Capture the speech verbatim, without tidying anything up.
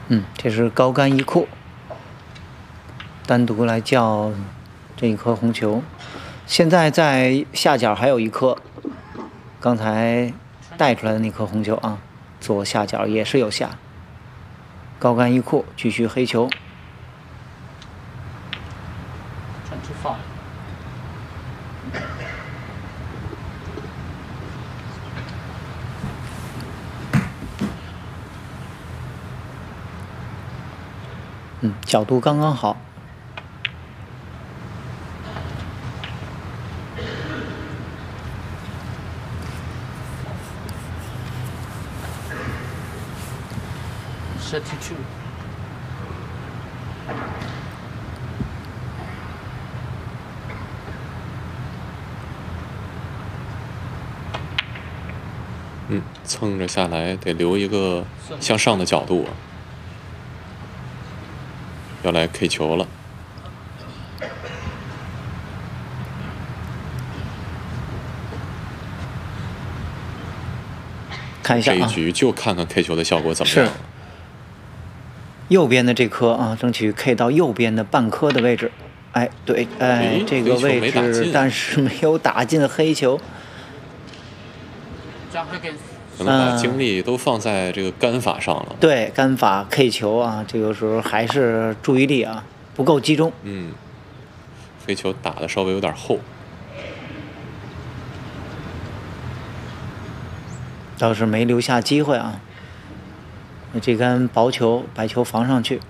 嗯，这是高杆一库，单独来叫这一颗红球。现在在下角还有一颗，刚才带出来的那颗红球啊，左下角也是有下。高杆一库，继续黑球。嗯，角度刚刚好。 thirty-two。 嗯，蹭着下来得留一个向上的角度，要来 K 球了。 看一下啊， 这一局就看看 K 球的效果怎么样。 是右边的这颗啊，争取 K 到右边的半颗的位置。哎，对，哎，这个位置，但是没有打进黑球。 可能把精力都放在这个杆法上了。 嗯、对，杆法 K 球啊，这个时候还是注意力啊不够集中。 嗯，飞球打的稍微有点厚。 倒是没留下机会啊。这杆薄球，白球防上去。